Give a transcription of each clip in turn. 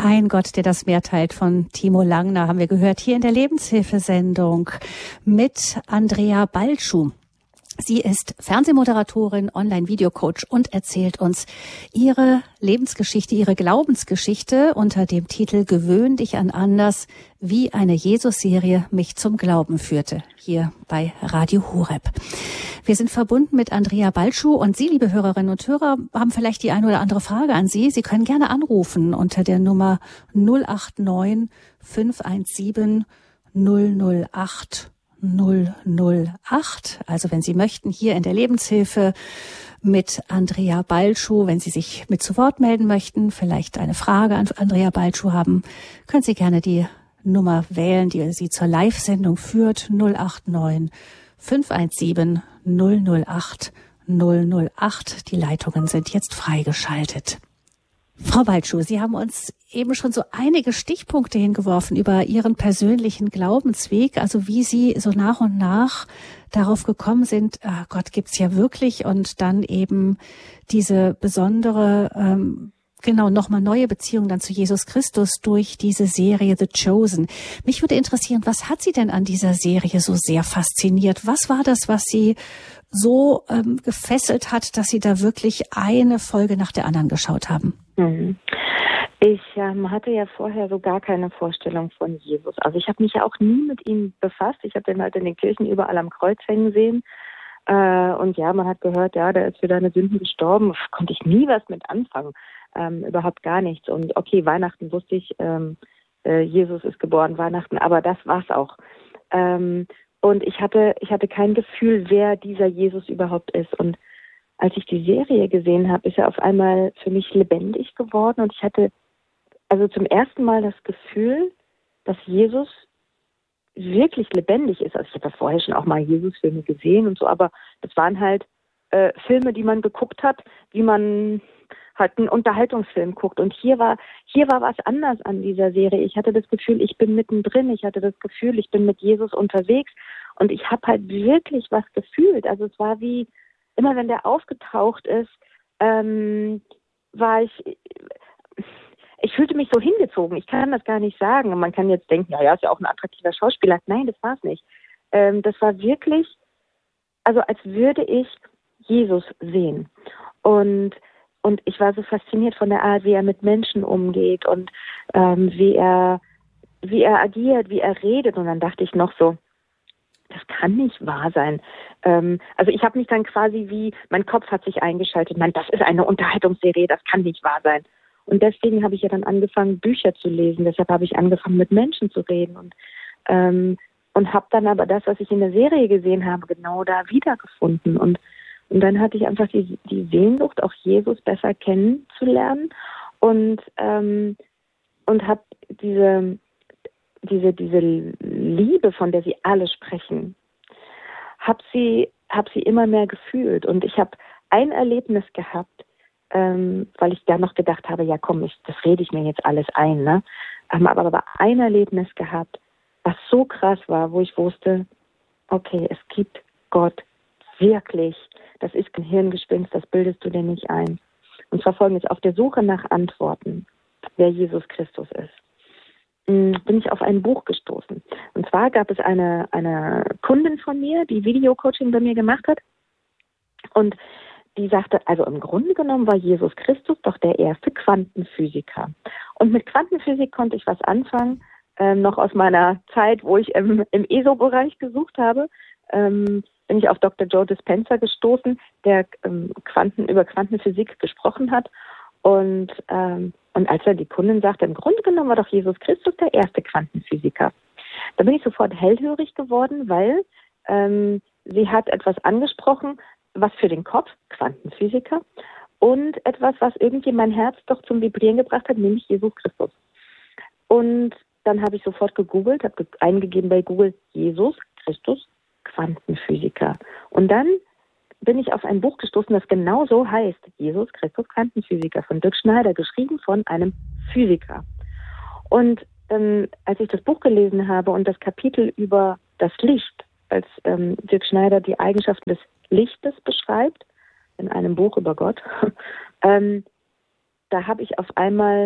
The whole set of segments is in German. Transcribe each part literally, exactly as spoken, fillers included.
Ein Gott, der das Meer teilt, von Timo Langner, haben wir gehört hier in der Lebenshilfesendung mit Andrea Balschuh. Sie ist Fernsehmoderatorin, Online-Videocoach und erzählt uns ihre Lebensgeschichte, ihre Glaubensgeschichte unter dem Titel Gewöhn dich an anders, wie eine Jesus-Serie mich zum Glauben führte, hier bei Radio Horeb. Wir sind verbunden mit Andrea Balschuh und Sie, liebe Hörerinnen und Hörer, haben vielleicht die eine oder andere Frage an Sie. Sie können gerne anrufen unter der Nummer null acht neun fünf eins sieben null null acht null null acht. Also wenn Sie möchten, hier in der Lebenshilfe mit Andrea Balschuh, wenn Sie sich mit zu Wort melden möchten, vielleicht eine Frage an Andrea Balschuh haben, können Sie gerne die Nummer wählen, die Sie zur Live-Sendung führt, null acht neun fünf eins sieben null null acht null null acht. Die Leitungen sind jetzt freigeschaltet. Frau Balschuh, Sie haben uns eben schon so einige Stichpunkte hingeworfen über Ihren persönlichen Glaubensweg, also wie Sie so nach und nach darauf gekommen sind, ah, Gott gibt's ja wirklich, und dann eben diese besondere, ähm, genau, nochmal neue Beziehung dann zu Jesus Christus durch diese Serie The Chosen. Mich würde interessieren, was hat Sie denn an dieser Serie so sehr fasziniert? Was war das, was Sie so ähm, gefesselt hat, dass Sie da wirklich eine Folge nach der anderen geschaut haben? Mhm. Ich ähm, hatte ja vorher so gar keine Vorstellung von Jesus. Also ich habe mich ja auch nie mit ihm befasst. Ich habe den halt in den Kirchen überall am Kreuz hängen sehen. Äh, und ja, man hat gehört, ja, der ist für deine Sünden gestorben. Pff, konnte ich nie was mit anfangen. Ähm, überhaupt gar nichts. Und okay, Weihnachten wusste ich, ähm, äh, Jesus ist geboren, Weihnachten, aber das war's auch. Ähm, und ich hatte, ich hatte kein Gefühl, wer dieser Jesus überhaupt ist. Und als ich die Serie gesehen habe, ist er auf einmal für mich lebendig geworden, und ich hatte also zum ersten Mal das Gefühl, dass Jesus wirklich lebendig ist. Also ich habe ja vorher schon auch mal Jesus-Filme gesehen und so, aber das waren halt äh, Filme, die man geguckt hat, wie man halt einen Unterhaltungsfilm guckt. Und hier war hier war was anders an dieser Serie. Ich hatte das Gefühl, ich bin mittendrin. Ich hatte das Gefühl, ich bin mit Jesus unterwegs, und ich habe halt wirklich was gefühlt. Also es war wie, immer wenn der aufgetaucht ist, ähm, war ich, ich fühlte mich so hingezogen. Ich kann das gar nicht sagen. Und man kann jetzt denken, ja, ja, ist ja auch ein attraktiver Schauspieler. Nein, das war es nicht. Ähm, das war wirklich, also als würde ich Jesus sehen. Und Und ich war so fasziniert von der Art, wie er mit Menschen umgeht und ähm, wie er, wie er agiert, wie er redet. Und dann dachte ich noch so, das kann nicht wahr sein. Ähm, also ich habe mich dann quasi wie, mein Kopf hat sich eingeschaltet. Nein, das ist eine Unterhaltungsserie, das kann nicht wahr sein. Und deswegen habe ich ja dann angefangen, Bücher zu lesen. Deshalb habe ich angefangen, mit Menschen zu reden. Und, ähm, und habe dann aber das, was ich in der Serie gesehen habe, genau da wiedergefunden. Und Und dann hatte ich einfach die, die Sehnsucht, auch Jesus besser kennenzulernen, und ähm, und habe diese diese diese Liebe, von der Sie alle sprechen, habe sie habe sie immer mehr gefühlt. Und ich habe ein Erlebnis gehabt, ähm, weil ich da noch gedacht habe, ja komm, ich, das rede ich mir jetzt alles ein, ne? Ähm, aber aber ein Erlebnis gehabt, was so krass war, wo ich wusste, okay, es gibt Gott wirklich. Das ist kein Hirngespinst, das bildest du dir nicht ein. Und zwar folgendes: Auf der Suche nach Antworten, wer Jesus Christus ist, bin ich auf ein Buch gestoßen. Und zwar gab es eine, eine Kundin von mir, die Videocoaching bei mir gemacht hat. Und die sagte, also im Grunde genommen war Jesus Christus doch der erste Quantenphysiker. Und mit Quantenphysik konnte ich was anfangen, ähm, noch aus meiner Zeit, wo ich im, im E S O-Bereich gesucht habe. Ähm, bin ich auf Doktor Joe Dispenza gestoßen, der ähm, Quanten, über Quantenphysik gesprochen hat. Und, ähm, und als er die Kundin sagte, im Grunde genommen war doch Jesus Christus der erste Quantenphysiker. Da bin ich sofort hellhörig geworden, weil ähm, sie hat etwas angesprochen, was für den Kopf, Quantenphysiker, und etwas, was irgendwie mein Herz doch zum Vibrieren gebracht hat, nämlich Jesus Christus. Und dann habe ich sofort gegoogelt, habe eingegeben bei Google Jesus Christus, Quantenphysiker. Und dann bin ich auf ein Buch gestoßen, das genau so heißt, Jesus Christus, Quantenphysiker, von Dirk Schneider, geschrieben von einem Physiker. Und ähm, als ich das Buch gelesen habe und das Kapitel über das Licht, als ähm, Dirk Schneider die Eigenschaften des Lichtes beschreibt, in einem Buch über Gott, ähm, da habe ich auf einmal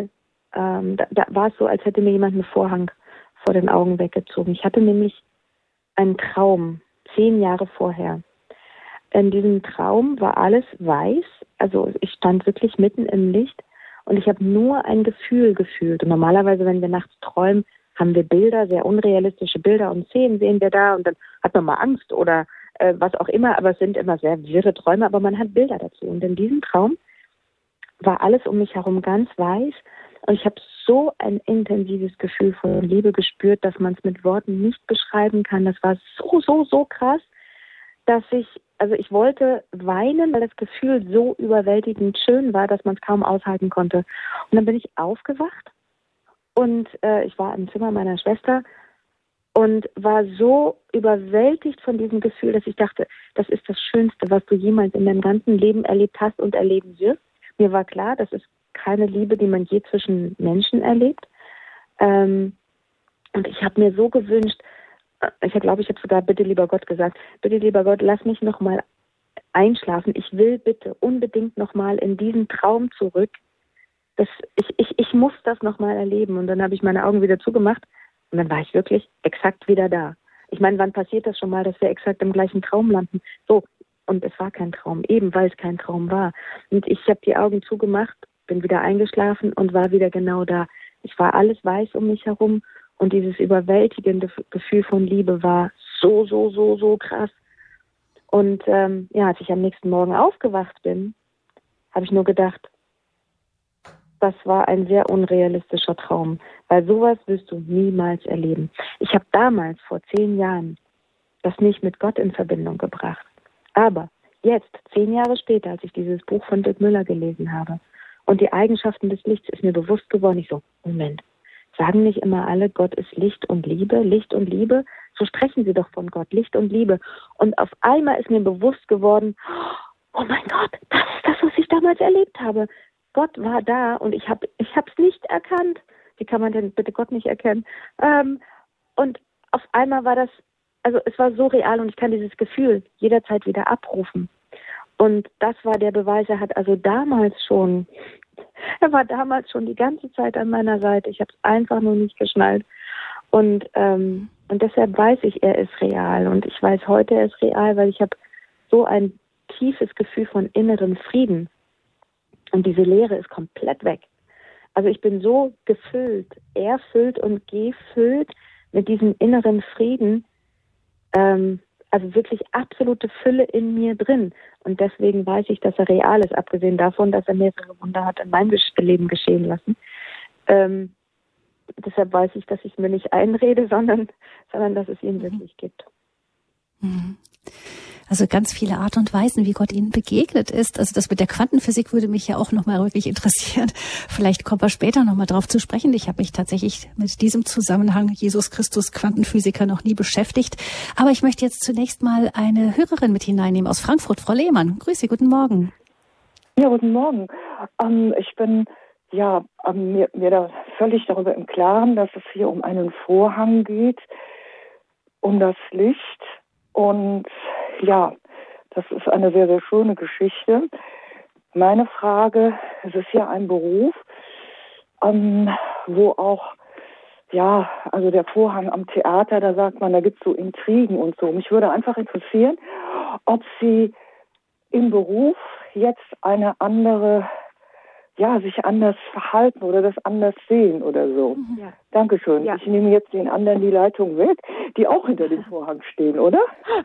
ähm, da, da war es so, als hätte mir jemand einen Vorhang vor den Augen weggezogen. Ich hatte nämlich einen Traum, zehn Jahre vorher. In diesem Traum war alles weiß, also ich stand wirklich mitten im Licht und ich habe nur ein Gefühl gefühlt. Und normalerweise, wenn wir nachts träumen, haben wir Bilder, sehr unrealistische Bilder und Szenen sehen wir da und dann hat man mal Angst oder äh, was auch immer, aber es sind immer sehr wirre Träume, aber man hat Bilder dazu. Und in diesem Traum war alles um mich herum ganz weiß und ich habe so ein intensives Gefühl von Liebe gespürt, dass man es mit Worten nicht beschreiben kann. Das war so, so, so krass, dass ich, also ich wollte weinen, weil das Gefühl so überwältigend schön war, dass man es kaum aushalten konnte. Und dann bin ich aufgewacht und äh, ich war im Zimmer meiner Schwester und war so überwältigt von diesem Gefühl, dass ich dachte, das ist das Schönste, was du jemals in deinem ganzen Leben erlebt hast und erleben wirst. Mir war klar, das ist keine Liebe, die man je zwischen Menschen erlebt. Ähm, und ich habe mir so gewünscht, ich glaube, ich habe sogar bitte lieber Gott gesagt, bitte lieber Gott, lass mich noch mal einschlafen. Ich will bitte unbedingt noch mal in diesen Traum zurück. Das, ich, ich, ich muss das noch mal erleben. Und dann habe ich meine Augen wieder zugemacht und dann war ich wirklich exakt wieder da. Ich meine, wann passiert das schon mal, dass wir exakt im gleichen Traum landen? So, und es war kein Traum, eben weil es kein Traum war. Und ich habe die Augen zugemacht, bin wieder eingeschlafen und war wieder genau da. Es war alles weiß um mich herum und dieses überwältigende Gefühl von Liebe war so, so, so, so krass. Und ähm, ja, als ich am nächsten Morgen aufgewacht bin, habe ich nur gedacht, das war ein sehr unrealistischer Traum, weil sowas wirst du niemals erleben. Ich habe damals, vor zehn Jahren, das nicht mit Gott in Verbindung gebracht. Aber jetzt, zehn Jahre später, als ich dieses Buch von Dirk Müller gelesen habe und die Eigenschaften des Lichts, ist mir bewusst geworden, ich so, Moment, sagen nicht immer alle, Gott ist Licht und Liebe, Licht und Liebe? So sprechen sie doch von Gott, Licht und Liebe. Und auf einmal ist mir bewusst geworden, oh mein Gott, das ist das, was ich damals erlebt habe. Gott war da und ich habe ich habe es nicht erkannt. Wie kann man denn bitte Gott nicht erkennen? Ähm, und auf einmal war das, also es war so real und ich kann dieses Gefühl jederzeit wieder abrufen. Und das war der Beweis, er hat also damals schon, er war damals schon die ganze Zeit an meiner Seite. Ich habe es einfach nur nicht geschnallt. Und, ähm, und deshalb weiß ich, er ist real. Und ich weiß heute, er ist real, weil ich habe so ein tiefes Gefühl von innerem Frieden. Und diese Leere ist komplett weg. Also ich bin so gefüllt, erfüllt und gefüllt mit diesem inneren Frieden, ähm, also wirklich absolute Fülle in mir drin. Und deswegen weiß ich, dass er real ist, abgesehen davon, dass er mehrere Wunder hat in meinem Leben geschehen lassen. Ähm, deshalb weiß ich, dass ich es mir nicht einrede, sondern, sondern dass es ihn mhm. wirklich gibt. Mhm. Also ganz viele Art und Weisen, wie Gott ihnen begegnet ist. Also das mit der Quantenphysik würde mich ja auch nochmal wirklich interessieren. Vielleicht kommen wir später nochmal drauf zu sprechen. Ich habe mich tatsächlich mit diesem Zusammenhang Jesus Christus Quantenphysiker noch nie beschäftigt. Aber ich möchte jetzt zunächst mal eine Hörerin mit hineinnehmen aus Frankfurt. Frau Lehmann, grüße Sie, guten Morgen. Ja, guten Morgen. Ähm, ich bin ja ähm, mir, mir da völlig darüber im Klaren, dass es hier um einen Vorhang geht, um das Licht. Und ja, das ist eine sehr, sehr schöne Geschichte. Meine Frage, es ist ja ein Beruf, ähm, wo auch, ja, also der Vorhang am Theater, da sagt man, da gibt es so Intrigen und so. Mich würde einfach interessieren, ob Sie im Beruf jetzt eine andere, ja, sich anders verhalten oder das anders sehen oder so. Ja. Dankeschön. Ja. Ich nehme jetzt den anderen die Leitung weg, die auch hinter dem Vorhang stehen, oder?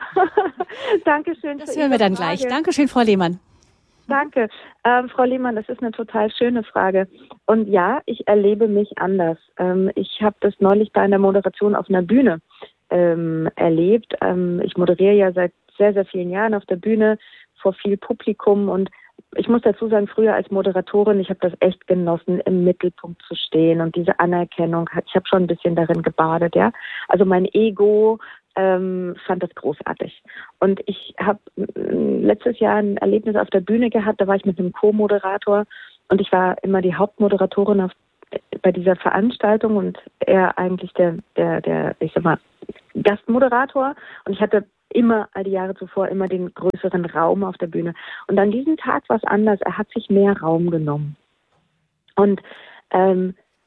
Dankeschön. Das hören wir dann Frage. Gleich. Dankeschön, Frau Lehmann. Danke. Ähm, Frau Lehmann, das ist eine total schöne Frage. Und ja, ich erlebe mich anders. Ähm, ich habe das neulich bei einer Moderation auf einer Bühne ähm, erlebt. Ähm, ich moderiere ja seit sehr, sehr vielen Jahren auf der Bühne vor viel Publikum und ich muss dazu sagen, früher als Moderatorin, ich habe das echt genossen, im Mittelpunkt zu stehen und diese Anerkennung, ich habe schon ein bisschen darin gebadet, ja. Also mein Ego ähm, fand das großartig. Und ich habe letztes Jahr ein Erlebnis auf der Bühne gehabt, da war ich mit einem Co-Moderator und ich war immer die Hauptmoderatorin auf, bei dieser Veranstaltung und er eigentlich der, der, der, ich sag mal, Gastmoderator und ich hatte immer, all die Jahre zuvor, immer den größeren Raum auf der Bühne. Und an diesem Tag war es anders. Er hat sich mehr Raum genommen. Und ähm,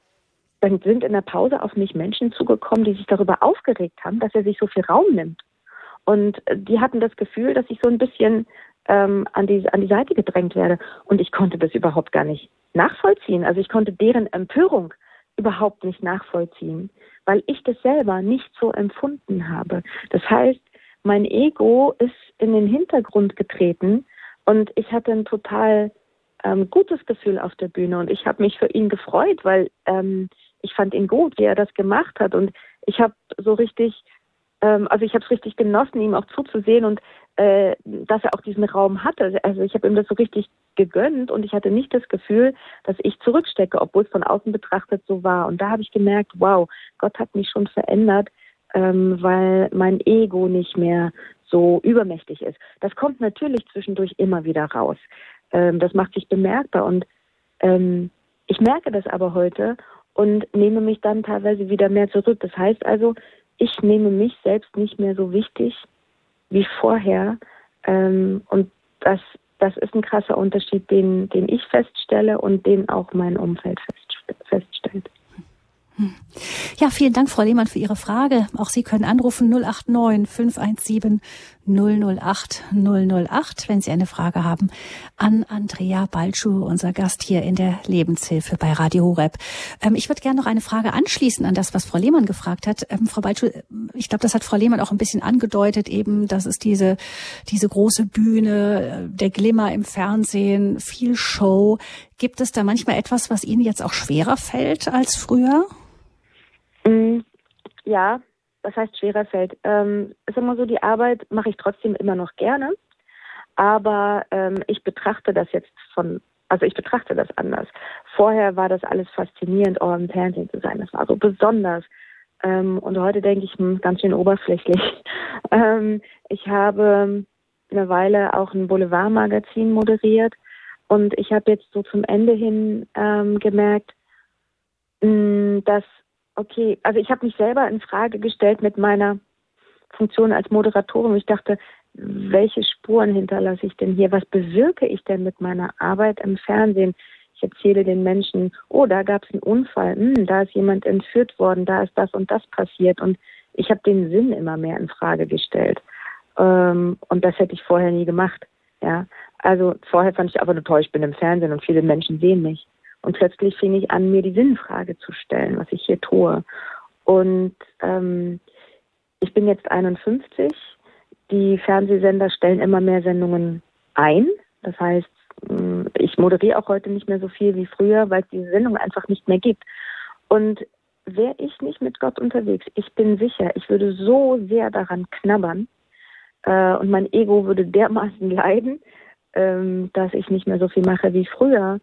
dann sind in der Pause auf mich Menschen zugekommen, die sich darüber aufgeregt haben, dass er sich so viel Raum nimmt. Und die hatten das Gefühl, dass ich so ein bisschen ähm, an die, an die Seite gedrängt werde. Und ich konnte das überhaupt gar nicht nachvollziehen. Also ich konnte deren Empörung überhaupt nicht nachvollziehen, weil ich das selber nicht so empfunden habe. Das heißt, mein Ego ist in den Hintergrund getreten und ich hatte ein total ähm, gutes Gefühl auf der Bühne und ich habe mich für ihn gefreut, weil ähm, ich fand ihn gut, wie er das gemacht hat und ich habe so richtig, ähm, also ich habe es richtig genossen, ihm auch zuzusehen und äh, dass er auch diesen Raum hatte. Also ich habe ihm das so richtig gegönnt und ich hatte nicht das Gefühl, dass ich zurückstecke, obwohl es von außen betrachtet so war. Und da habe ich gemerkt, wow, Gott hat mich schon verändert, ähm, weil mein Ego nicht mehr so übermächtig ist. Das kommt natürlich zwischendurch immer wieder raus. Ähm, das macht sich bemerkbar und ähm, ich merke das aber heute und nehme mich dann teilweise wieder mehr zurück. Das heißt also, ich nehme mich selbst nicht mehr so wichtig wie vorher. Ähm, und das, das ist ein krasser Unterschied, den, den ich feststelle und den auch mein Umfeld fest, feststellt. Ja, vielen Dank, Frau Lehmann, für Ihre Frage. Auch Sie können anrufen null acht neun fünf eins sieben null null acht null null acht, wenn Sie eine Frage haben, an Andrea Balcsú, unser Gast hier in der Lebenshilfe bei Radio Horeb. Ähm, ich würde gerne noch eine Frage anschließen an das, was Frau Lehmann gefragt hat. Ähm, Frau Balcsú, ich glaube, das hat Frau Lehmann auch ein bisschen angedeutet, eben, dass es diese, diese große Bühne, der Glimmer im Fernsehen, viel Show. Gibt es da manchmal etwas, was Ihnen jetzt auch schwerer fällt als früher? Ja, was heißt schwerer fällt? Ähm, sag mal so, die Arbeit mache ich trotzdem immer noch gerne, aber ähm, ich betrachte das jetzt von, also ich betrachte das anders. Vorher war das alles faszinierend, oh, im Fernsehen zu sein, das war so besonders. Ähm, und heute denke ich, hm, ganz schön oberflächlich. ähm, ich habe eine Weile auch ein Boulevardmagazin moderiert und ich habe jetzt so zum Ende hin ähm, gemerkt, mh, dass Okay, also ich habe mich selber in Frage gestellt mit meiner Funktion als Moderatorin. Ich dachte, welche Spuren hinterlasse ich denn hier? Was bewirke ich denn mit meiner Arbeit im Fernsehen? Ich erzähle den Menschen, oh, da gab es einen Unfall, hm, da ist jemand entführt worden, da ist das und das passiert. Und ich habe den Sinn immer mehr in Frage gestellt. Ähm, und das hätte ich vorher nie gemacht. Ja, also vorher fand ich aber nur toll, ich bin im Fernsehen und viele Menschen sehen mich. Und plötzlich fing ich an, mir die Sinnfrage zu stellen, was ich hier tue. Und ähm, ich bin jetzt einundfünfzig. Die Fernsehsender stellen immer mehr Sendungen ein. Das heißt, ich moderiere auch heute nicht mehr so viel wie früher, weil es diese Sendung einfach nicht mehr gibt. Und wäre ich nicht mit Gott unterwegs, ich bin sicher, ich würde so sehr daran knabbern äh, und mein Ego würde dermaßen leiden, ähm, dass ich nicht mehr so viel mache wie früher.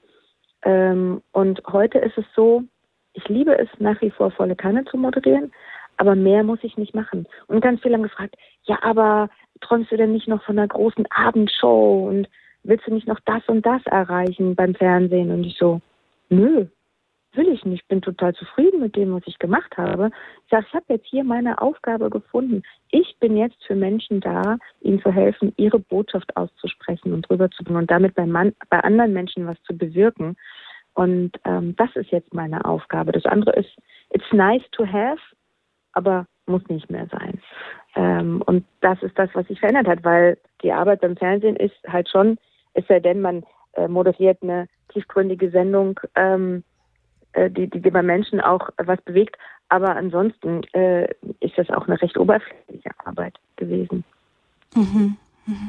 Ähm, und heute ist es so, ich liebe es nach wie vor volle Kanne zu moderieren, aber mehr muss ich nicht machen. Und ganz viele haben gefragt, ja, aber träumst du denn nicht noch von einer großen Abendshow und willst du nicht noch das und das erreichen beim Fernsehen? Und ich so, nö, will ich nicht. Ich bin total zufrieden mit dem, was ich gemacht habe. Ich sage, ich habe jetzt hier meine Aufgabe gefunden. Ich bin jetzt für Menschen da, ihnen zu helfen, ihre Botschaft auszusprechen und rüberzubringen und damit bei, man, bei anderen Menschen was zu bewirken. Und ähm, das ist jetzt meine Aufgabe. Das andere ist, it's nice to have, aber muss nicht mehr sein. Ähm, und das ist das, was sich verändert hat, weil die Arbeit beim Fernsehen ist halt schon, es sei denn, man äh, moderiert eine tiefgründige Sendung, ähm, Die, die, die bei Menschen auch was bewegt. Aber ansonsten äh, ist das auch eine recht oberflächliche Arbeit gewesen. Mhm. Mhm.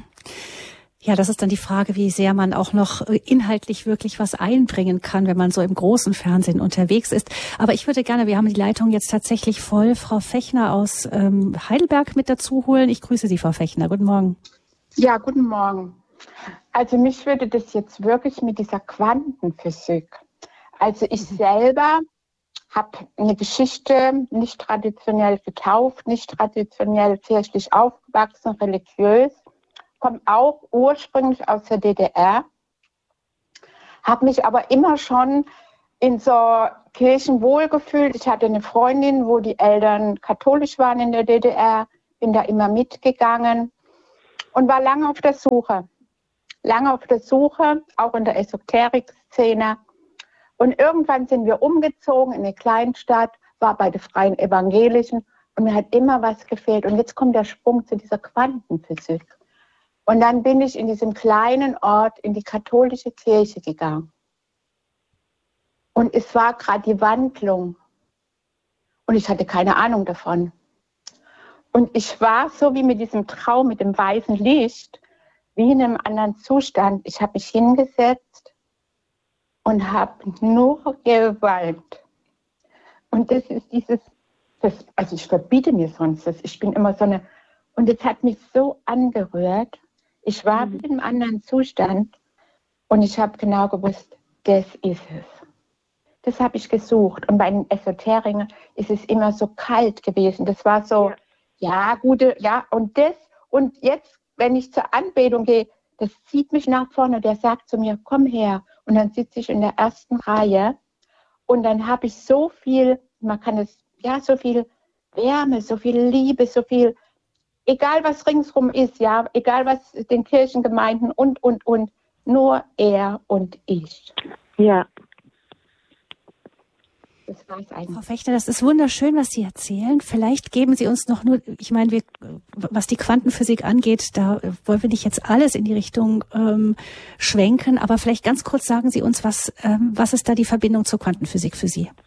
Ja, das ist dann die Frage, wie sehr man auch noch inhaltlich wirklich was einbringen kann, wenn man so im großen Fernsehen unterwegs ist. Aber ich würde gerne, wir haben die Leitung jetzt tatsächlich voll, Frau Fechner aus ähm, Heidelberg mit dazu holen. Ich grüße Sie, Frau Fechner. Guten Morgen. Ja, guten Morgen. Also mich würde das jetzt wirklich mit dieser Quantenphysik. Also ich selber habe eine Geschichte, nicht traditionell getauft, nicht traditionell kirchlich aufgewachsen, religiös, komme auch ursprünglich aus der D D R, habe mich aber immer schon in so Kirchen wohlgefühlt. Ich hatte eine Freundin, wo die Eltern katholisch waren in der D D R, bin da immer mitgegangen und war lange auf der Suche. Lange auf der Suche, auch in der Esoterik-Szene. Und irgendwann sind wir umgezogen in eine Kleinstadt, war bei den Freien Evangelischen und mir hat immer was gefehlt. Und jetzt kommt der Sprung zu dieser Quantenphysik. Und dann bin ich in diesem kleinen Ort in die katholische Kirche gegangen. Und es war gerade die Wandlung. Und ich hatte keine Ahnung davon. Und ich war so wie mit diesem Traum, mit dem weißen Licht, wie in einem anderen Zustand. Ich habe mich hingesetzt und habe nur geweint. Und das ist dieses, das, also ich verbiete mir sonst das. Ich bin immer so eine, und es hat mich so angerührt. Ich war mhm. in einem anderen Zustand und ich habe genau gewusst, das ist es. Das habe ich gesucht. Und bei den Esoterikern ist es immer so kalt gewesen. Das war so, ja, ja gute, ja, und das, und jetzt, wenn ich zur Anbetung gehe, das zieht mich nach vorne. Der sagt zu mir, komm her. Und dann sitze ich in der ersten Reihe. Und dann habe ich so viel, man kann es, ja, so viel Wärme, so viel Liebe, so viel, egal was ringsrum ist, ja, egal was den Kirchengemeinden und, und, und, nur er und ich. Ja. Das war's eigentlich. Frau Fechter, das ist wunderschön, was Sie erzählen. Vielleicht geben Sie uns noch nur, ich meine, wir, was die Quantenphysik angeht, da wollen wir nicht jetzt alles in die Richtung ähm, schwenken, aber vielleicht ganz kurz sagen Sie uns, was, ähm, was ist da die Verbindung zur Quantenphysik für Sie?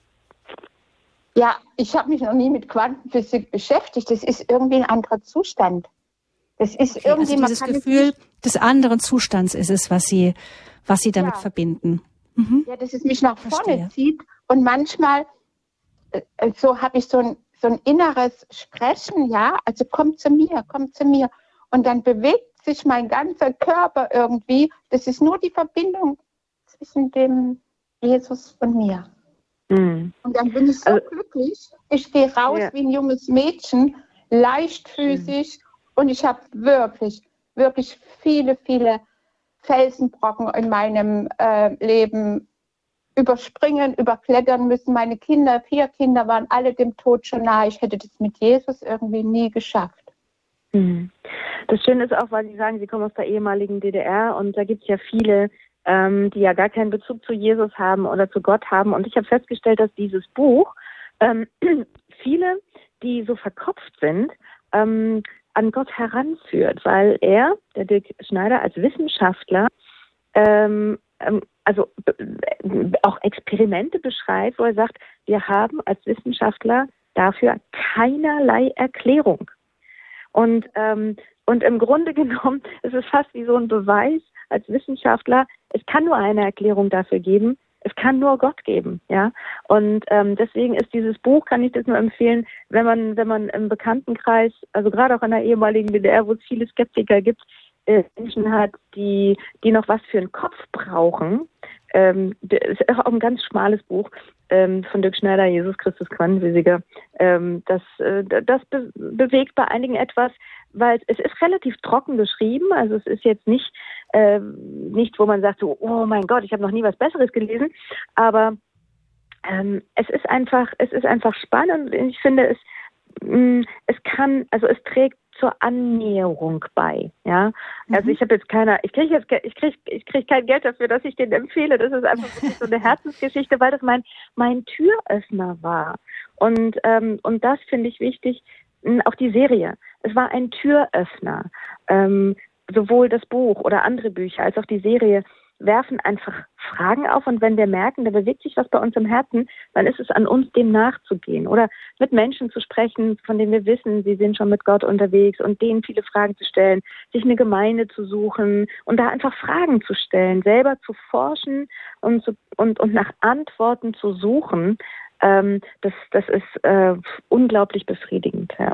Ja, ich habe mich noch nie mit Quantenphysik beschäftigt. Das ist irgendwie ein anderer Zustand. Das ist okay, irgendwie, also dieses Gefühl des anderen Zustands ist es, was Sie, was Sie damit ja. verbinden. Mhm. Ja, dass es mich nach vorne Verstehe. zieht. Und manchmal, äh, so habe ich so ein, so ein inneres Sprechen, ja, also komm zu mir, komm zu mir. Und dann bewegt sich mein ganzer Körper irgendwie. Das ist nur die Verbindung zwischen dem Jesus und mir. Mhm. Und dann bin ich so also, glücklich. Ich gehe raus ja. wie ein junges Mädchen, leichtfüßig. Mhm. Und ich habe wirklich, wirklich viele, viele Felsenbrocken in meinem äh, Leben überspringen, überklettern müssen. Meine Kinder, vier Kinder, waren alle dem Tod schon nahe. Ich hätte das mit Jesus irgendwie nie geschafft. Das Schöne ist auch, weil Sie sagen, Sie kommen aus der ehemaligen D D R und da gibt es ja viele, ähm, die ja gar keinen Bezug zu Jesus haben oder zu Gott haben. Und ich habe festgestellt, dass dieses Buch ähm, viele, die so verkopft sind, ähm, an Gott heranführt, weil er, der Dirk Schneider, als Wissenschaftler ähm, ähm, also b- auch Experimente beschreibt, wo er sagt, wir haben als Wissenschaftler dafür keinerlei Erklärung. Und, ähm, und im Grunde genommen ist es fast wie so ein Beweis als Wissenschaftler, es kann nur eine Erklärung dafür geben, es kann nur Gott geben, ja. Und ähm, deswegen ist dieses Buch, kann ich das nur empfehlen, wenn man, wenn man im Bekanntenkreis, also gerade auch in der ehemaligen D D R, wo es viele Skeptiker gibt, äh, Menschen hat, die, die noch was für einen Kopf brauchen. Ähm, das ist auch ein ganz schmales Buch ähm, von Dirk Schneider, Jesus Christus Quantenphysiker. Ähm, das äh, das be- bewegt bei einigen etwas, weil es ist relativ trocken geschrieben. Also es ist jetzt nicht äh, nicht, wo man sagt so, oh mein Gott, ich habe noch nie was Besseres gelesen. Aber ähm, es ist einfach, es ist einfach spannend. Und ich finde es, mh, es kann, also es trägt zur Annäherung bei, ja. Mhm. Also ich habe jetzt keiner, ich kriege jetzt, ich kriege, ich kriege kein Geld dafür, dass ich den empfehle. Das ist einfach wirklich so eine Herzensgeschichte, weil das mein mein Türöffner war. Und ähm, und das finde ich wichtig. Auch die Serie. Es war ein Türöffner. Ähm, sowohl das Buch oder andere Bücher als auch die Serie werfen einfach Fragen auf und wenn wir merken, da bewegt sich was bei uns im Herzen, dann ist es an uns, dem nachzugehen oder mit Menschen zu sprechen, von denen wir wissen, sie sind schon mit Gott unterwegs und denen viele Fragen zu stellen, sich eine Gemeinde zu suchen und da einfach Fragen zu stellen, selber zu forschen und, zu, und, und nach Antworten zu suchen. Ähm, das, das ist äh, unglaublich befriedigend, ja.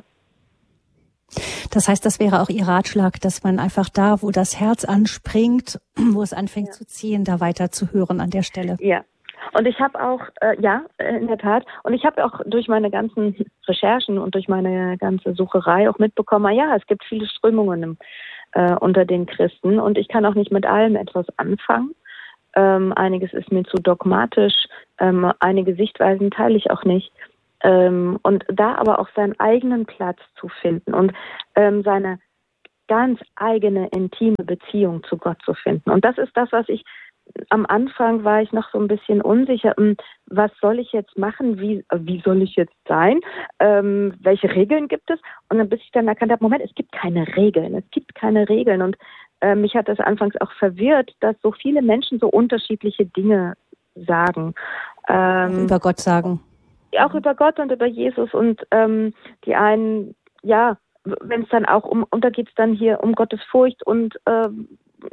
Das heißt, das wäre auch Ihr Ratschlag, dass man einfach da, wo das Herz anspringt, wo es anfängt ja. zu ziehen, da weiter zu hören an der Stelle. Ja, und ich habe auch, äh, ja, in der Tat, und ich habe auch durch meine ganzen Recherchen und durch meine ganze Sucherei auch mitbekommen, ja, es gibt viele Strömungen im, äh, unter den Christen und ich kann auch nicht mit allem etwas anfangen. Ähm, einiges ist mir zu dogmatisch, ähm, einige Sichtweisen teile ich auch nicht. Ähm, und da aber auch seinen eigenen Platz zu finden und ähm, seine ganz eigene intime Beziehung zu Gott zu finden. Und das ist das, was ich am Anfang war ich noch so ein bisschen unsicher, was soll ich jetzt machen, wie, wie soll ich jetzt sein, ähm, welche Regeln gibt es? Und dann bis ich dann erkannt habe, Moment, es gibt keine Regeln, es gibt keine Regeln. Und äh, mich hat das anfangs auch verwirrt, dass so viele Menschen so unterschiedliche Dinge sagen. Ähm, über Gott sagen. Auch über Gott und über Jesus. Und ähm, die einen, ja, wenn es dann auch um, und da geht es dann hier um Gottes Furcht und ähm,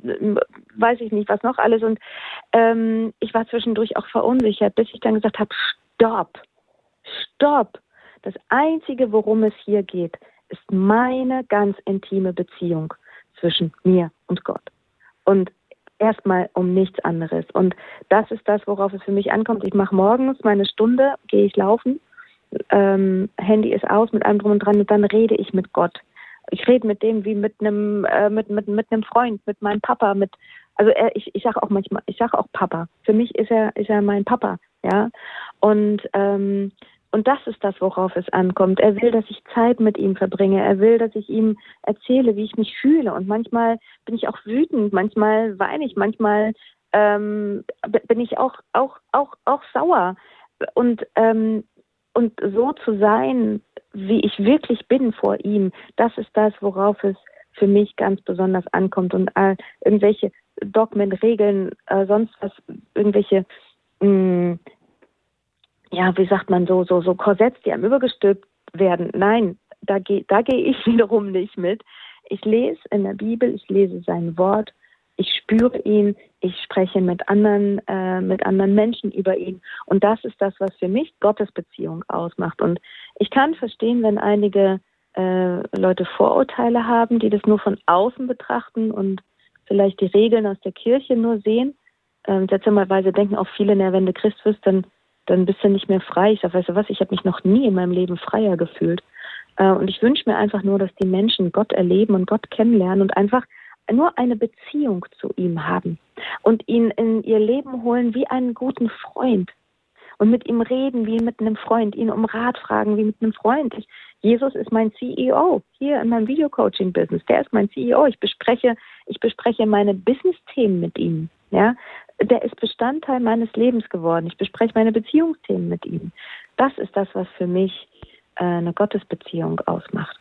weiß ich nicht, was noch alles. Und ähm, ich war zwischendurch auch verunsichert, bis ich dann gesagt habe, stopp, stopp. Das Einzige, worum es hier geht, ist meine ganz intime Beziehung zwischen mir und Gott. Und erstmal um nichts anderes. Und das ist das, worauf es für mich ankommt. Ich mache morgens meine Stunde, gehe ich laufen, ähm, Handy ist aus, mit allem drum und dran, und dann rede ich mit Gott. Ich rede mit dem wie mit einem äh, mit mit mit einem Freund, mit meinem Papa, mit also er, ich ich sage auch manchmal, ich sage auch Papa. Für mich ist er ist er mein Papa, ja. Und ähm, und das ist das, worauf es ankommt. Er will, dass ich Zeit mit ihm verbringe. Er will, dass ich ihm erzähle, wie ich mich fühle. Und manchmal bin ich auch wütend, manchmal weine ich, manchmal ähm, bin ich auch auch auch auch sauer. Und ähm, und so zu sein, wie ich wirklich bin vor ihm, das ist das, worauf es für mich ganz besonders ankommt. Und äh, irgendwelche Dogmen, Regeln, äh, sonst was, irgendwelche, mh, ja, wie sagt man, so so so Korsetts, die einem übergestülpt werden. Nein, da gehe da gehe ich wiederum nicht mit. Ich lese in der Bibel, ich lese sein Wort, ich spüre ihn, ich spreche mit anderen, äh, mit anderen Menschen über ihn. Und das ist das, was für mich Gottes Beziehung ausmacht. Und ich kann verstehen, wenn einige äh, Leute Vorurteile haben, die das nur von außen betrachten und vielleicht die Regeln aus der Kirche nur sehen. Ähm, seltsamerweise denken auch viele, na, wenn du Christ wirst, dann, dann bist du nicht mehr frei. Ich sage, weißt du was, ich habe mich noch nie in meinem Leben freier gefühlt. Äh, und ich wünsche mir einfach nur, dass die Menschen Gott erleben und Gott kennenlernen und einfach nur eine Beziehung zu ihm haben und ihn in ihr Leben holen wie einen guten Freund und mit ihm reden wie mit einem Freund, ihn um Rat fragen wie mit einem Freund. Ich, Jesus ist mein C E O hier in meinem Video-Coaching-Business. Der ist mein C E O. Ich bespreche, ich bespreche meine Business-Themen mit ihm. Ja, der ist Bestandteil meines Lebens geworden. Ich bespreche meine Beziehungsthemen mit ihm. Das ist das, was für mich äh, eine Gottesbeziehung ausmacht.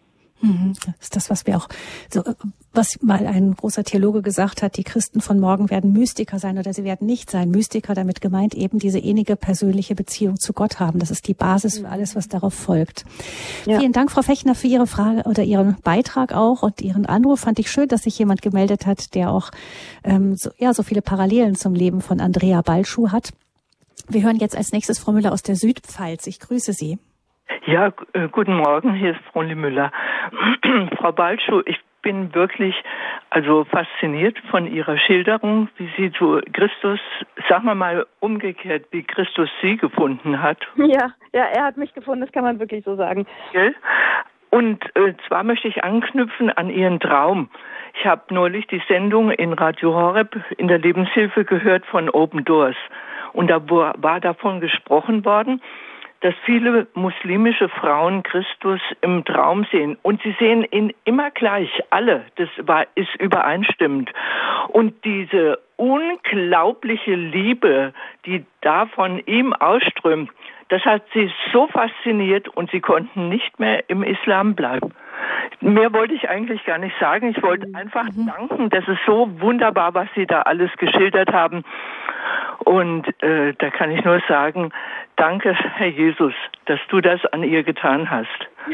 Das ist das, was wir auch, so, was mal ein großer Theologe gesagt hat, die Christen von morgen werden Mystiker sein oder sie werden nicht sein. Mystiker, damit gemeint eben diese innige persönliche Beziehung zu Gott haben. Das ist die Basis für alles, was darauf folgt. Ja. Vielen Dank, Frau Fechner, für Ihre Frage oder Ihren Beitrag auch und Ihren Anruf. Fand ich schön, dass sich jemand gemeldet hat, der auch ähm, so, ja, so viele Parallelen zum Leben von Andrea Balschuh hat. Wir hören jetzt als nächstes Frau Müller aus der Südpfalz. Ich grüße Sie. Ja, äh, guten Morgen, hier ist Frau Müller. Frau Balschuh, ich bin wirklich also fasziniert von Ihrer Schilderung, wie Sie zu Christus, sagen wir mal umgekehrt, wie Christus Sie gefunden hat. Ja, ja, er hat mich gefunden, das kann man wirklich so sagen. Okay. Und äh, zwar möchte ich anknüpfen an Ihren Traum. Ich habe neulich die Sendung in Radio Horeb in der Lebenshilfe gehört von Open Doors. Und da war davon gesprochen worden, dass viele muslimische Frauen Christus im Traum sehen. Und sie sehen ihn immer gleich, alle. Das war, ist übereinstimmend. Und diese unglaubliche Liebe, die da von ihm ausströmt, das hat sie so fasziniert und sie konnten nicht mehr im Islam bleiben. Mehr wollte ich eigentlich gar nicht sagen. Ich wollte einfach danken. Das ist so wunderbar, was Sie da alles geschildert haben. Und äh, da kann ich nur sagen, danke, Herr Jesus, dass du das an ihr getan hast.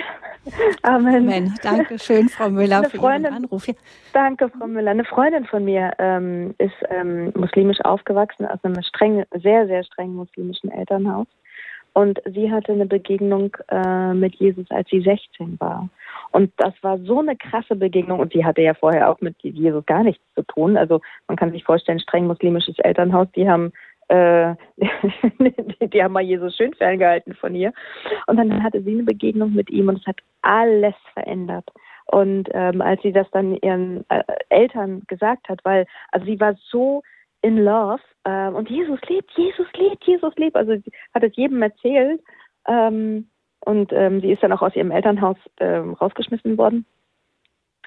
Amen. Amen. Danke schön, Frau Müller, Eine für Freundin, Ihren Anruf. Danke, Frau Müller. Eine Freundin von mir ähm, ist ähm, muslimisch aufgewachsen, aus einem streng, sehr, sehr strengen muslimischen Elternhaus. Und sie hatte eine Begegnung äh, mit Jesus, als sie sechzehn war. Und das war so eine krasse Begegnung. Und sie hatte ja vorher auch mit Jesus gar nichts zu tun. Also man kann sich vorstellen, streng muslimisches Elternhaus, die haben äh, die, die haben mal Jesus schön ferngehalten von ihr. Und dann hatte sie eine Begegnung mit ihm und es hat alles verändert. Und ähm, als sie das dann ihren äh, Eltern gesagt hat, weil also sie war so in love ähm, und Jesus lebt, Jesus lebt, Jesus lebt. Also sie hat es jedem erzählt ähm, und ähm, sie ist dann auch aus ihrem Elternhaus ähm, rausgeschmissen worden.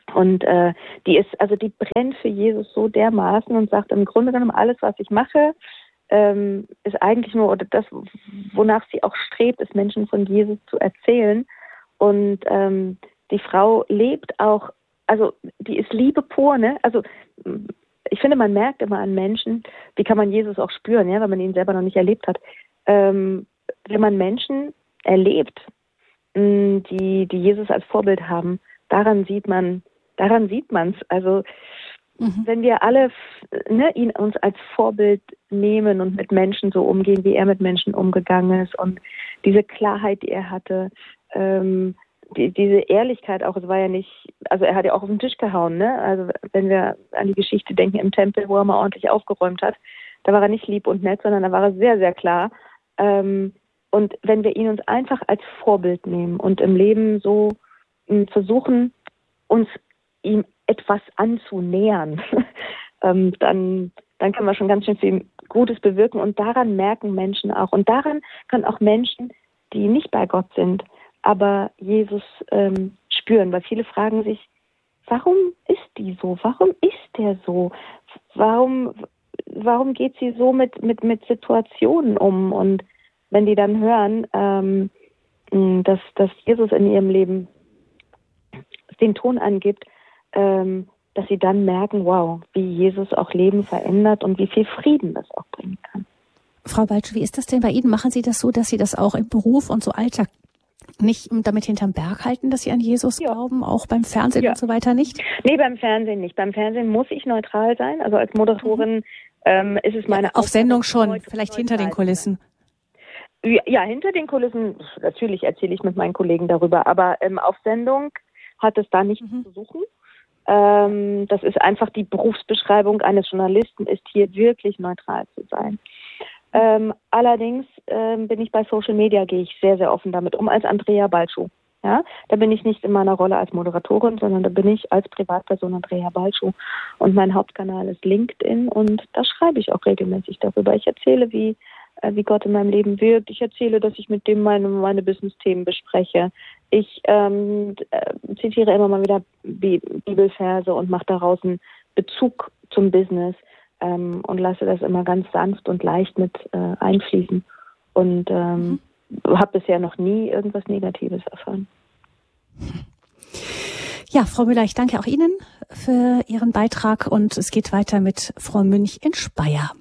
Und äh, die ist, also die brennt für Jesus so dermaßen und sagt im Grunde genommen, alles, was ich mache, ähm, ist eigentlich nur, oder das, wonach sie auch strebt, ist Menschen von Jesus zu erzählen. Und ähm, die Frau lebt auch, also die ist Liebe pur, ne? Also ich finde, man merkt immer an Menschen, wie kann man Jesus auch spüren, ja, wenn man ihn selber noch nicht erlebt hat. Ähm, wenn man Menschen erlebt, mh, die, die Jesus als Vorbild haben, daran sieht man, daran sieht man es. Also mhm. wenn wir alle ne, ihn uns als Vorbild nehmen und mit Menschen so umgehen, wie er mit Menschen umgegangen ist und diese Klarheit, die er hatte, ähm, die, diese Ehrlichkeit auch, es war ja nicht, also er hat ja auch auf den Tisch gehauen, ne? Also wenn wir an die Geschichte denken im Tempel, wo er mal ordentlich aufgeräumt hat, da war er nicht lieb und nett, sondern da war er sehr, sehr klar. Ähm, und wenn wir ihn uns einfach als Vorbild nehmen und im Leben so m, versuchen, uns ihm etwas anzunähern, ähm, dann, dann können wir schon ganz schön viel Gutes bewirken. Und daran merken Menschen auch. Und daran können auch Menschen, die nicht bei Gott sind, aber Jesus ähm, spüren. Weil viele fragen sich, warum ist die so? Warum ist der so? Warum, warum geht sie so mit, mit, mit Situationen um? Und wenn die dann hören, ähm, dass, dass Jesus in ihrem Leben den Ton angibt, ähm, dass sie dann merken, wow, wie Jesus auch Leben verändert und wie viel Frieden das auch bringen kann. Frau Balczu, wie ist das denn bei Ihnen? Machen Sie das so, dass Sie das auch im Beruf und so Alltag nicht damit hinterm Berg halten, dass Sie an Jesus ja. glauben, auch beim Fernsehen ja. und so weiter nicht? Nee, beim Fernsehen nicht. Beim Fernsehen muss ich neutral sein. Also als Moderatorin mhm. ähm, ist es meine ja, Auf Sendung schon, vielleicht hinter den Kulissen. Ja, ja, hinter den Kulissen, natürlich erzähle ich mit meinen Kollegen darüber, aber ähm, auf Sendung hat es da nichts mhm. zu suchen. Ähm, das ist einfach die Berufsbeschreibung eines Journalisten, ist hier wirklich neutral zu sein. Ähm, allerdings ähm, bin ich bei Social Media, gehe ich sehr, sehr offen damit um, als Andrea Balczu. Ja? Da bin ich nicht in meiner Rolle als Moderatorin, sondern da bin ich als Privatperson Andrea Balczu. Und mein Hauptkanal ist LinkedIn und da schreibe ich auch regelmäßig darüber. Ich erzähle, wie, äh, wie Gott in meinem Leben wirkt. Ich erzähle, dass ich mit dem meine, meine Business-Themen bespreche. Ich ähm, äh, zitiere immer mal wieder Bi- Bibelverse und mache daraus einen Bezug zum Business. Ähm, und lasse das immer ganz sanft und leicht mit äh, einfließen. Und ähm, mhm. habe bisher noch nie irgendwas Negatives erfahren. Ja, Frau Müller, ich danke auch Ihnen für Ihren Beitrag und es geht weiter mit Frau Münch in Speyer.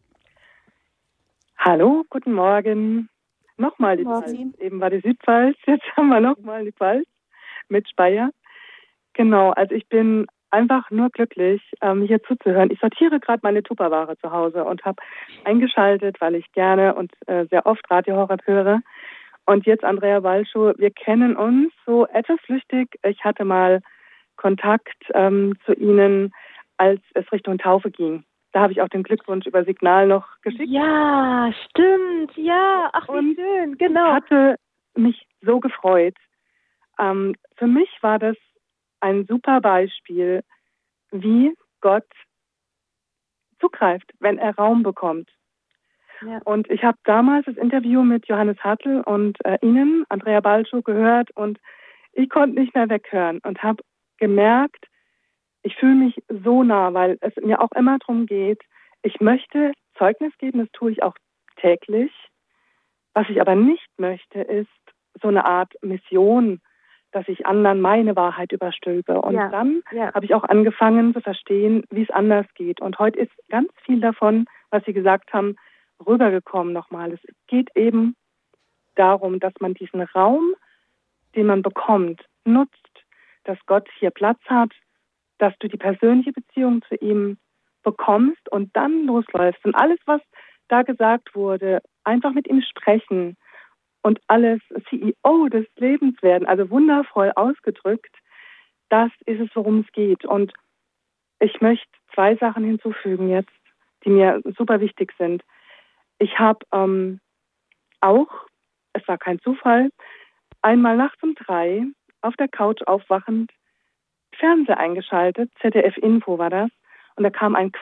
Hallo, guten Morgen. Nochmal die Pfalz. Eben war die Südpfalz, jetzt haben wir nochmal die Pfalz mit Speyer. Genau, also ich bin einfach nur glücklich, ähm, hier zuzuhören. Ich sortiere gerade meine Tupperware zu Hause und habe eingeschaltet, weil ich gerne und äh, sehr oft Radio Horeb höre. Und jetzt Andrea Balczu, wir kennen uns so etwas flüchtig. Ich hatte mal Kontakt ähm, zu Ihnen, als es Richtung Taufe ging. Da habe ich auch den Glückwunsch über Signal noch geschickt. Ja, stimmt, ja, ach wie und schön, genau. Ich hatte mich so gefreut. Ähm, für mich war das ein super Beispiel, wie Gott zugreift, wenn er Raum bekommt. Ja. Und ich habe damals das Interview mit Johannes Hartl und äh, Ihnen, Andrea Balczu, gehört und ich konnte nicht mehr weghören und habe gemerkt, ich fühle mich so nah, weil es mir auch immer darum geht, ich möchte Zeugnis geben, das tue ich auch täglich. Was ich aber nicht möchte, ist so eine Art Mission, dass ich anderen meine Wahrheit überstülpe. Und ja, dann ja. habe ich auch angefangen zu verstehen, wie es anders geht. Und heute ist ganz viel davon, was Sie gesagt haben, rübergekommen nochmal. Es geht eben darum, dass man diesen Raum, den man bekommt, nutzt, dass Gott hier Platz hat, dass du die persönliche Beziehung zu ihm bekommst und dann losläufst. Und alles, was da gesagt wurde, einfach mit ihm sprechen, und alles C E O des Lebens werden, also wundervoll ausgedrückt, das ist es, worum es geht. Und ich möchte zwei Sachen hinzufügen jetzt, die mir super wichtig sind. Ich habe ähm, auch, es war kein Zufall, einmal nachts um drei auf der Couch aufwachend Fernseher eingeschaltet, Z D F Info war das, und da kam ein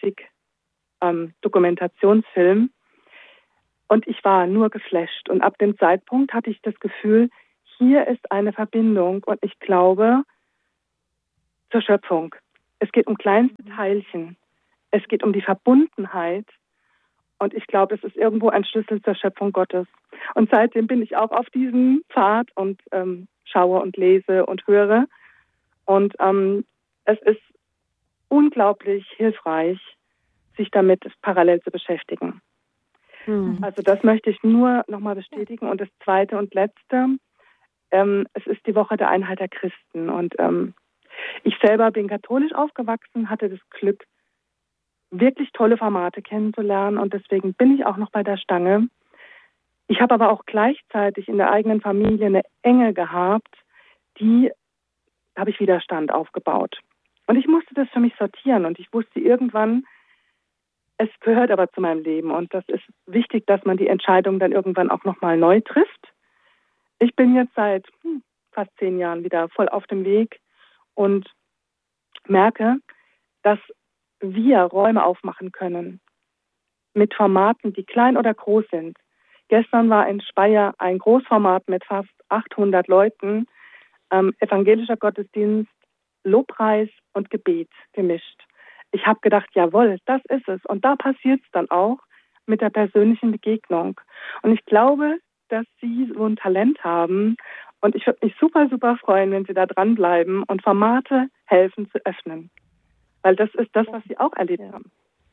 Quantenphysik-Dokumentationsfilm. Ähm, Und ich war nur geflasht. Und ab dem Zeitpunkt hatte ich das Gefühl, hier ist eine Verbindung. Und ich glaube, zur Schöpfung. Es geht um kleinste Teilchen. Es geht um die Verbundenheit. Und ich glaube, es ist irgendwo ein Schlüssel zur Schöpfung Gottes. Und seitdem bin ich auch auf diesem Pfad und ähm, schaue und lese und höre. Und ähm, es ist unglaublich hilfreich, sich damit parallel zu beschäftigen. Mhm. Also das möchte ich nur nochmal bestätigen. Und das Zweite und Letzte, ähm, es ist die Woche der Einheit der Christen. Und ähm, ich selber bin katholisch aufgewachsen, hatte das Glück, wirklich tolle Formate kennenzulernen. Und deswegen bin ich auch noch bei der Stange. Ich habe aber auch gleichzeitig in der eigenen Familie eine Enge gehabt, die habe ich Widerstand aufgebaut. Und ich musste das für mich sortieren und ich wusste irgendwann, es gehört aber zu meinem Leben und das ist wichtig, dass man die Entscheidung dann irgendwann auch nochmal neu trifft. Ich bin jetzt seit hm, fast zehn Jahren wieder voll auf dem Weg und merke, dass wir Räume aufmachen können mit Formaten, die klein oder groß sind. Gestern war in Speyer ein Großformat mit fast achthundert Leuten, ähm, evangelischer Gottesdienst, Lobpreis und Gebet gemischt. Ich habe gedacht, jawohl, das ist es. Und da passiert es dann auch mit der persönlichen Begegnung. Und ich glaube, dass Sie so ein Talent haben. Und ich würde mich super, super freuen, wenn Sie da dranbleiben und Formate helfen zu öffnen. Weil das ist das, was Sie auch erlebt haben.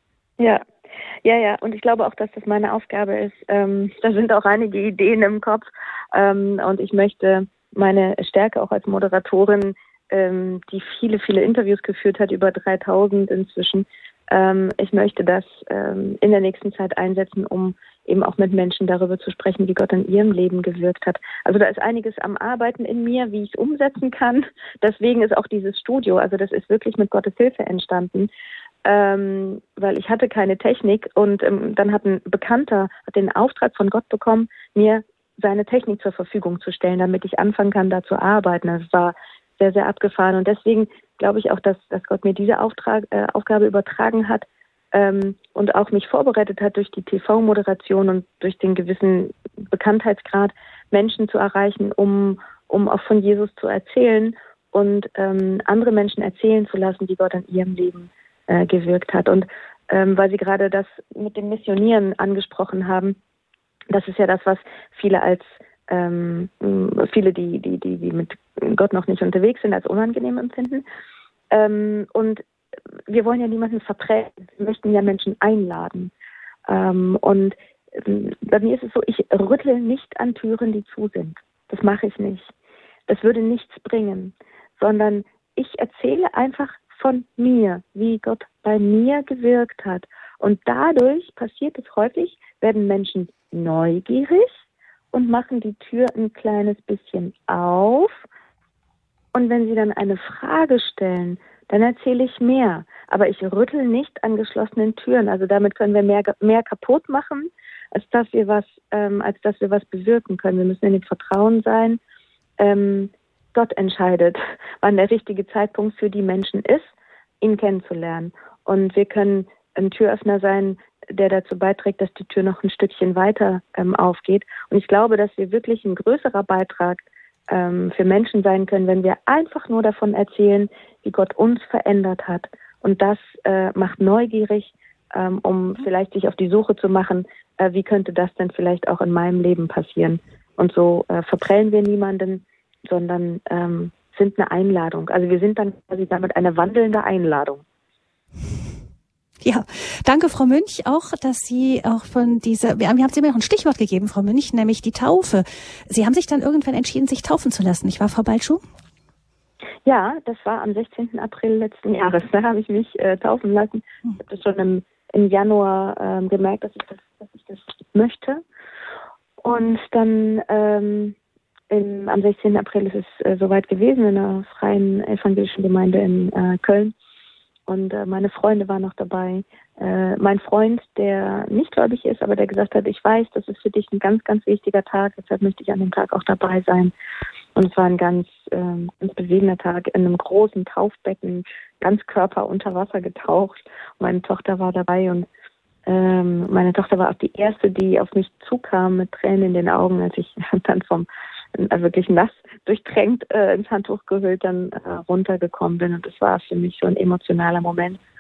Ja, ja, ja. Und ich glaube auch, dass das meine Aufgabe ist. Ähm, da sind auch einige Ideen im Kopf. Ähm, und ich möchte meine Stärke auch als Moderatorin, ähm, die viele, viele Interviews geführt hat, über dreitausend inzwischen. Ähm, ich möchte das ähm, in der nächsten Zeit einsetzen, um eben auch mit Menschen darüber zu sprechen, wie Gott in ihrem Leben gewirkt hat. Also da ist einiges am Arbeiten in mir, wie ich es umsetzen kann. Deswegen ist auch dieses Studio, also das ist wirklich mit Gottes Hilfe entstanden. Ähm, weil ich hatte keine Technik und ähm, dann hat ein Bekannter hat den Auftrag von Gott bekommen, mir seine Technik zur Verfügung zu stellen, damit ich anfangen kann, da zu arbeiten. Das war sehr, sehr abgefahren und deswegen glaube ich auch, dass, dass Gott mir diese Auftrag, äh, Aufgabe übertragen hat ähm, und auch mich vorbereitet hat, durch die T V-Moderation und durch den gewissen Bekanntheitsgrad Menschen zu erreichen, um, um auch von Jesus zu erzählen und ähm, andere Menschen erzählen zu lassen, wie Gott in ihrem Leben äh, gewirkt hat. Und ähm, weil Sie gerade das mit dem Missionieren angesprochen haben, das ist ja das, was viele als ähm, viele, die, die, die, die mit Gott noch nicht unterwegs sind, als unangenehm empfinden. Ähm, und wir wollen ja niemanden verprellen. Wir möchten ja Menschen einladen. Ähm, und ähm, bei mir ist es so, ich rüttle nicht an Türen, die zu sind. Das mache ich nicht. Das würde nichts bringen. Sondern ich erzähle einfach von mir, wie Gott bei mir gewirkt hat. Und dadurch passiert es häufig, werden Menschen neugierig und machen die Tür ein kleines bisschen auf. Und wenn sie dann eine Frage stellen, dann erzähle ich mehr. Aber ich rüttel nicht an geschlossenen Türen. Also damit können wir mehr, mehr kaputt machen, als dass wir was, ähm, als dass wir was bewirken können. Wir müssen in dem Vertrauen sein. Ähm, Gott entscheidet, wann der richtige Zeitpunkt für die Menschen ist, ihn kennenzulernen. Und wir können ein Türöffner sein, der dazu beiträgt, dass die Tür noch ein Stückchen weiter ähm, aufgeht. Und ich glaube, dass wir wirklich ein größerer Beitrag ähm, für Menschen sein können, wenn wir einfach nur davon erzählen, wie Gott uns verändert hat. Und das äh, macht neugierig, ähm, um vielleicht sich auf die Suche zu machen, äh, wie könnte das denn vielleicht auch in meinem Leben passieren. Und so äh, verprellen wir niemanden, sondern ähm, sind eine Einladung. Also wir sind dann quasi damit eine wandelnde Einladung. Ja, danke Frau Münch auch, dass Sie auch von dieser, wir haben Sie mir noch ein Stichwort gegeben, Frau Münch, nämlich die Taufe. Sie haben sich dann irgendwann entschieden, sich taufen zu lassen, nicht wahr, Frau Balschuh? Ja, das war am sechzehnten April letzten Jahres. Da habe ich mich äh, taufen lassen. Ich habe das schon im, im Januar ähm, gemerkt, dass ich das, dass ich das möchte. Und dann ähm, im, am sechzehnten April ist es äh, soweit gewesen in einer freien evangelischen Gemeinde in äh, Köln. Und äh, meine Freunde waren noch dabei. Äh, mein Freund, der nicht gläubig ist, aber der gesagt hat, ich weiß, das ist für dich ein ganz, ganz wichtiger Tag. Deshalb möchte ich an dem Tag auch dabei sein. Und es war ein ganz, ähm, ganz bewegender Tag in einem großen Taufbecken, ganz Körper unter Wasser getaucht. Meine Tochter war dabei und ähm, meine Tochter war auch die erste, die auf mich zukam mit Tränen in den Augen, als ich dann vom äh, wirklich nass durchtränkt äh, ins Handtuch gehüllt dann äh, runtergekommen bin. Und das war für mich so ein emotionaler Moment.